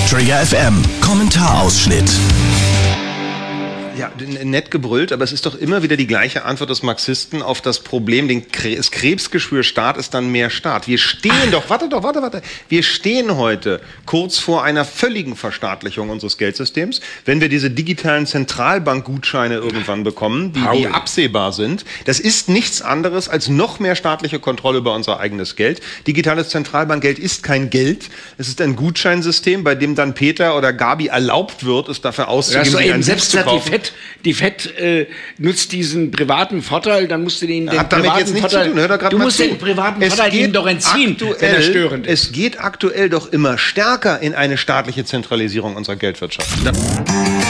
Trigger FM Kommentarausschnitt. Ja, nett gebrüllt, aber es ist doch immer wieder die gleiche Antwort des Marxisten auf das Problem, das Krebsgeschwür Staat ist dann mehr Staat. Wir stehen warte. Wir stehen heute kurz vor einer völligen Verstaatlichung unseres Geldsystems. Wenn wir diese digitalen Zentralbankgutscheine irgendwann bekommen, die absehbar sind, das ist nichts anderes als noch mehr staatliche Kontrolle über unser eigenes Geld. Digitales Zentralbankgeld ist kein Geld. Es ist ein Gutscheinsystem, bei dem dann Peter oder Gabi erlaubt wird, es dafür auszugeben, sich ein Buch zu kaufen. Die FED nutzt diesen privaten Vorteil, dann musst du den privaten Vorteil. Du musst den privaten Vorteil ihm doch entziehen, wenn er störend ist. Es geht aktuell doch immer stärker in eine staatliche Zentralisierung unserer Geldwirtschaft.